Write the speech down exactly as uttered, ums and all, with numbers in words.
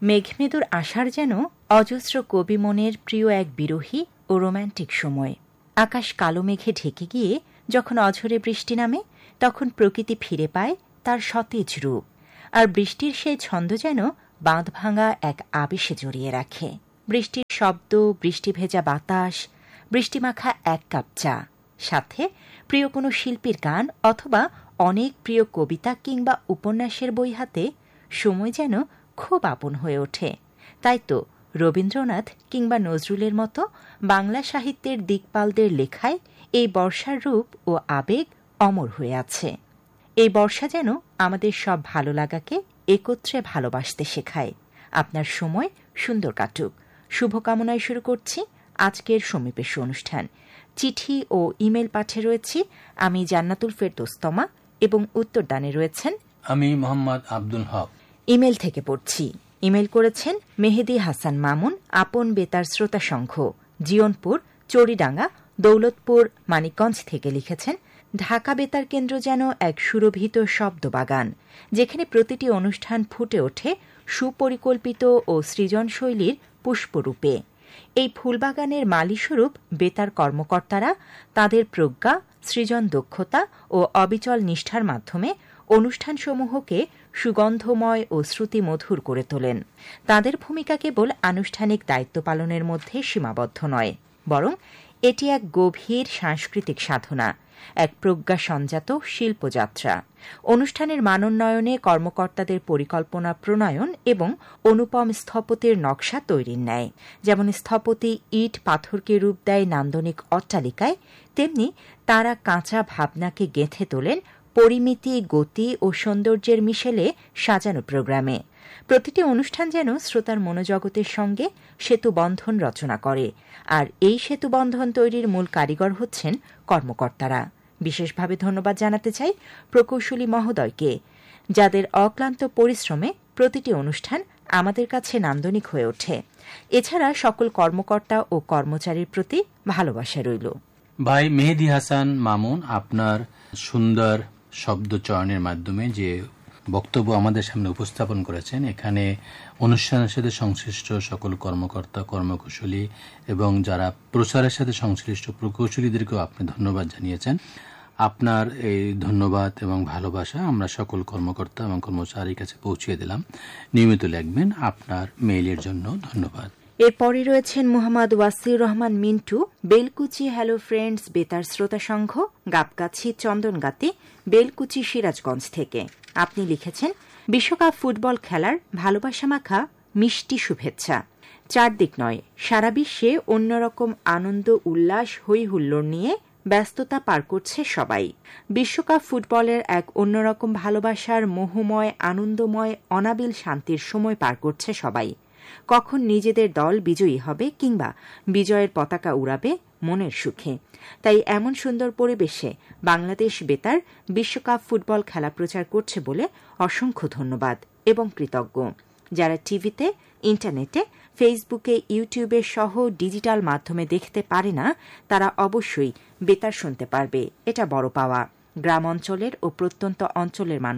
মেঘমেদুর আষাঢ় যেন অজস্র কবি মনের প্রিয় এক বিরহী ও রোম্যান্টিক সময়। আকাশ কালো মেঘে ঢেকে গিয়ে যখন অঝরে বৃষ্টি নামে, তখন প্রকৃতি ফিরে পায় তার সতেজ রূপ, আর বৃষ্টির সেই ছন্দ যেন বাঁধ ভাঙা এক আবেশে জড়িয়ে রাখে। বৃষ্টির শব্দ, বৃষ্টি ভেজা বাতাস, বৃষ্টিমাখা এক কাপ চা, সাথে প্রিয় কোনো শিল্পীর গান অথবা অনেক প্রিয় কবিতা কিংবা উপন্যাসের বই হাতে সময় যেন খুব আপন হয়ে ওঠে। তাই তো রবীন্দ্রনাথ কিংবা নজরুলের মতো বাংলা সাহিত্যের দিকপালদের লেখায় এই বর্ষার রূপ ও আবেগ অমর হয়ে আছে। এই বর্ষা যেন আমাদের সব ভালো লাগাকে একত্রে ভালোবাসতে শেখায়। আপনার সময় সুন্দর কাটুক শুভকামনায় শুরু করছি আজকের সমীপেশ অনুষ্ঠান। চিঠি ও ইমেল পাঠে রয়েছি আমি জান্নাতুল ফেরদৌস্তমা এবং উত্তরদানে রয়েছেন আমি মোহাম্মদ আব্দুল হক। ইমেল থেকে পড়ছি। ইমেল করেছেন মেহেদী হাসান মামুন, আপন বেতার শ্রোতা সংঘ, জিয়নপুর, চড়িডাঙ্গা, দৌলতপুর, মানিকগঞ্জ থেকে লিখেছেন, ঢাকা বেতার কেন্দ্র যেন এক সুরভিত শব্দবাগান, যেখানে প্রতিটি অনুষ্ঠান ফুটে ওঠে সুপরিকল্পিত ও সৃজনশৈলীর পুষ্পরূপে। এই ফুলবাগানের মালিস্বরূপ বেতার কর্মকর্তারা তাদের প্রজ্ঞা, সৃজন দক্ষতা ও অবিচল নিষ্ঠার মাধ্যমে অনুষ্ঠানসমূহকে সুগন্ধময় ও শ্রুতিমধুর করে তোলেন। তাদের ভূমিকা কেবল আনুষ্ঠানিক দায়িত্ব পালনের মধ্যে সীমাবদ্ধ নয়, বরং এটি এক গভীর সাংস্কৃতিক সাধনা, এক প্রজ্ঞা সঞ্জাত শিল্পযাত্রা। অনুষ্ঠানের মানোন্নয়নে কর্মকর্তাদের পরিকল্পনা প্রণয়ন এবং অনুপম স্থপতির নকশা তৈরির ন্যায়। যেমন স্থপতি ইট পাথরকে রূপ দেয় নান্দনিক অট্টালিকায়, তেমনি তারা কাঁচা ভাবনাকে গেঁথে তোলেন পরিমিতি, গতি ও সৌন্দর্যের মিশেলে সাজানো প্রোগ্রামে। প্রতিটি অনুষ্ঠান যেন শ্রোতার মনোজগতের সঙ্গে সেতুবন্ধন রচনা করে, আর এই সেতুবন্ধন তৈরির মূল কারিগর হচ্ছেন কর্মকর্তারা। বিশেষভাবে ধন্যবাদ জানাতে চাই প্রকৌশলী মহোদয়কে, যাদের অক্লান্ত পরিশ্রমে প্রতিটি অনুষ্ঠান আমাদের কাছে নান্দনিক হয়ে ওঠে। এছাড়া সকল কর্মকর্তা ও কর্মচারীর প্রতি ভালোবাসা রইল। ভাই মেহেদী হাসান মামুন, আপনার সুন্দর শব্দ চয়নের মাধ্যমে যে বক্তব্য আমাদের সামনে উপস্থাপন করেছেন, এখানে অনুষ্ঠানের সাথে সংশ্লিষ্ট সকল কর্মকর্তা, কর্মকুশলী এবং যারা প্রচারের সাথে সংশ্লিষ্ট প্রকৌশলীদেরকেও আপনি ধন্যবাদ জানিয়েছেন। আপনার এই ধন্যবাদ এবং ভালোবাসা আমরা সকল কর্মকর্তা এবং কর্মচারীর কাছে পৌঁছিয়ে দিলাম। নিয়মিত লিখবেন। আপনার মেইলের জন্য ধন্যবাদ। এরপরে রয়েছেন মোহাম্মদ ওয়াসির রহমান মিন্টু, বেলকুচি হ্যালো ফ্রেন্ডস বেতার শ্রোতা সংঘ, গাবগাছি, চন্দনগাতি, বেলকুচি, সিরাজগঞ্জ থেকে। আপনি লিখেছেন, বিশ্বকাপ ফুটবল খেলার ভালোবাসা মাখা মিষ্টি শুভেচ্ছা। চারদিক নয়, সারা বিশ্বে অন্যরকম আনন্দ, উল্লাস, হই হুল্লোড় নিয়ে ব্যস্ততা পার করছে সবাই। বিশ্বকাপ ফুটবলের এক অন্যরকম ভালোবাসার মোহময়, আনন্দময়, অনাবিল শান্তির সময় পার করছে সবাই। কখন নিজেদের দল বিজয়ী হবে কিংবা বিজয়ের পতাকা উড়াবে মনের সুখে। তাই এমন সুন্দর পরিবেশে বাংলাদেশ বেতার বিশ্বকাপ ফুটবল খেলা প্রচার করছে বলে অসংখ্য ধন্যবাদ এবং কৃতজ্ঞ। যারা টিভিতে, ইন্টারনেটে, ফেসবুকে, ইউটিউবে সহ ডিজিটাল মাধ্যমে দেখতে পারে না, তারা অবশ্যই বেতার শুনতে পারবে। এটা বড় পাওয়া। গ্রাম অঞ্চলের ও প্রত্যন্ত অঞ্চলের মানুষ